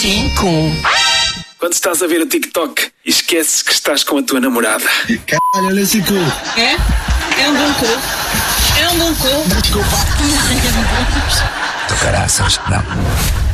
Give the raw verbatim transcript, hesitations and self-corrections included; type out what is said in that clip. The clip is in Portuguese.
cinco. Quando estás a ver o TikTok e esqueces que estás com a tua namorada. Caralho, olha esse cu. É? É um bom cu. É um bom cu. Desculpa. Tu caraças, não.